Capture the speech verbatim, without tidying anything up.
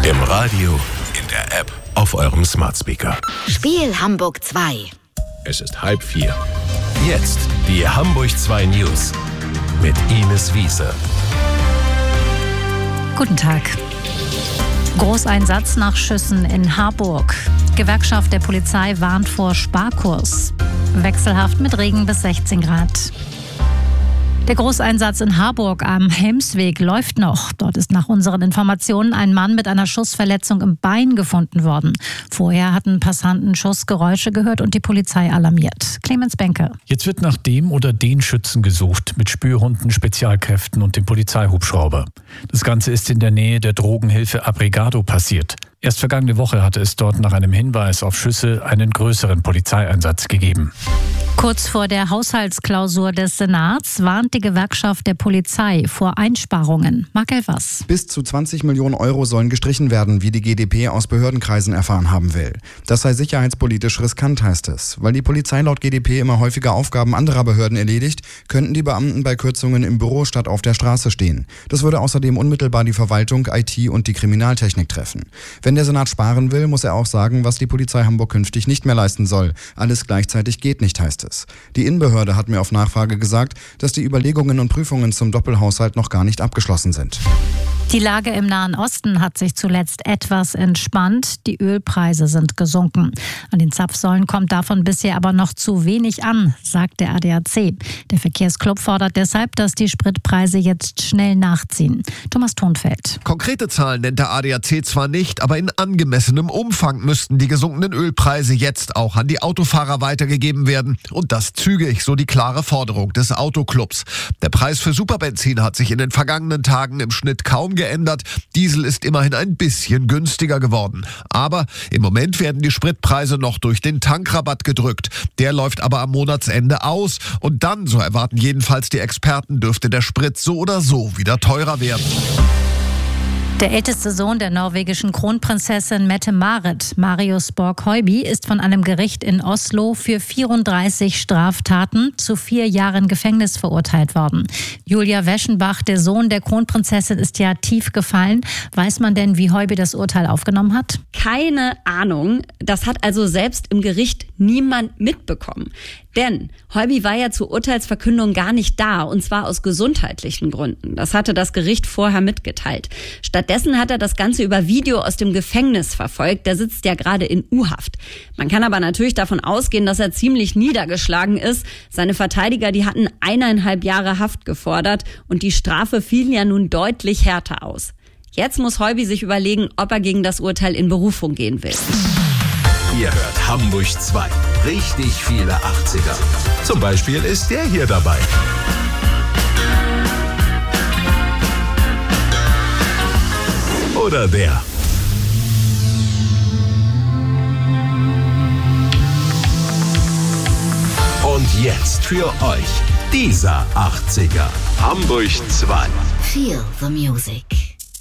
Im Radio, in der App, auf eurem Smart Speaker. Spiel Hamburg zwei. Es ist halb vier. Jetzt die Hamburg zwei News mit Ines Wiese. Guten Tag. Großeinsatz nach Schüssen in Harburg. Gewerkschaft der Polizei warnt vor Sparkurs. Wechselhaft mit Regen bis sechzehn Grad. Der Großeinsatz in Harburg am Helmsweg läuft noch. Dort ist nach unseren Informationen ein Mann mit einer Schussverletzung im Bein gefunden worden. Vorher hatten Passanten Schussgeräusche gehört und die Polizei alarmiert. Clemens Benke. Jetzt wird nach dem oder den Schützen gesucht, mit Spürhunden, Spezialkräften und dem Polizeihubschrauber. Das Ganze ist in der Nähe der Drogenhilfe Abrigado passiert. Erst vergangene Woche hatte es dort nach einem Hinweis auf Schüsse einen größeren Polizeieinsatz gegeben. Kurz vor der Haushaltsklausur des Senats warnt die Gewerkschaft der Polizei vor Einsparungen. Marc Elvers. Bis zu zwanzig Millionen Euro sollen gestrichen werden, wie die G d P aus Behördenkreisen erfahren haben will. Das sei sicherheitspolitisch riskant, heißt es. Weil die Polizei laut G d P immer häufiger Aufgaben anderer Behörden erledigt, könnten die Beamten bei Kürzungen im Büro statt auf der Straße stehen. Das würde außerdem unmittelbar die Verwaltung, I T und die Kriminaltechnik treffen. Wenn der Senat sparen will, muss er auch sagen, was die Polizei Hamburg künftig nicht mehr leisten soll. Alles gleichzeitig geht nicht, heißt es. Die Innenbehörde hat mir auf Nachfrage gesagt, dass die Überlegungen und Prüfungen zum Doppelhaushalt noch gar nicht abgeschlossen sind. Die Lage im Nahen Osten hat sich zuletzt etwas entspannt. Die Ölpreise sind gesunken. An den Zapfsäulen kommt davon bisher aber noch zu wenig an, sagt der A D A C. Der Verkehrsclub fordert deshalb, dass die Spritpreise jetzt schnell nachziehen. Thomas Thonfeld. Konkrete Zahlen nennt der A D A C zwar nicht, aber in angemessenem Umfang müssten die gesunkenen Ölpreise jetzt auch an die Autofahrer weitergegeben werden. Und das zügig, so die klare Forderung des Autoclubs. Der Preis für Superbenzin hat sich in den vergangenen Tagen im Schnitt kaum geändert. Diesel ist immerhin ein bisschen günstiger geworden. Aber im Moment werden die Spritpreise noch durch den Tankrabatt gedrückt. Der läuft aber am Monatsende aus. Und dann, so erwarten jedenfalls die Experten, dürfte der Sprit so oder so wieder teurer werden. Der älteste Sohn der norwegischen Kronprinzessin Mette-Marit, Marius Borg-Høiby, ist von einem Gericht in Oslo für vierunddreißig Straftaten zu vier Jahren Gefängnis verurteilt worden. Julia Weschenbach, der Sohn der Kronprinzessin, ist ja tief gefallen. Weiß man denn, wie Høiby das Urteil aufgenommen hat? Keine Ahnung. Das hat also selbst im Gericht niemand mitbekommen. Denn Høiby war ja zur Urteilsverkündung gar nicht da, und zwar aus gesundheitlichen Gründen. Das hatte das Gericht vorher mitgeteilt. Stattdessen hat er das Ganze über Video aus dem Gefängnis verfolgt. Der sitzt ja gerade in U-Haft. Man kann aber natürlich davon ausgehen, dass er ziemlich niedergeschlagen ist. Seine Verteidiger, die hatten eineinhalb Jahre Haft gefordert und die Strafe fiel ja nun deutlich härter aus. Jetzt muss Høiby sich überlegen, ob er gegen das Urteil in Berufung gehen will. Ihr hört Hamburg zwei. Richtig viele achtziger. Zum Beispiel ist der hier dabei. Oder der. Und jetzt für euch dieser achtziger. Hamburg zwei. Feel the music.